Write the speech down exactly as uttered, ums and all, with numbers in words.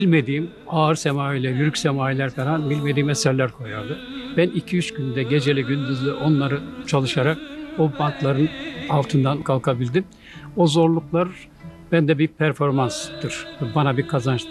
Bilmediğim ağır semailer, yürük semailer falan bilmediğim eserler koyardı. Ben iki üç günde geceli gündüzlü onları çalışarak o bantların altından kalkabildim. O zorluklar bende bir performanstır. Bana bir kazanç